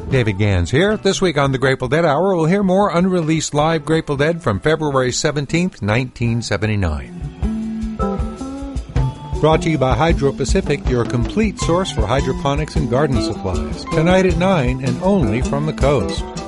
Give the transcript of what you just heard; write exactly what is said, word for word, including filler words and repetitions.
David Gans here. This week on the Grateful Dead Hour, we'll hear more unreleased live Grateful Dead from February seventeenth, nineteen seventy-nine. Brought to you by Hydro Pacific, your complete source for hydroponics and garden supplies. Tonight at nine and only from the coast.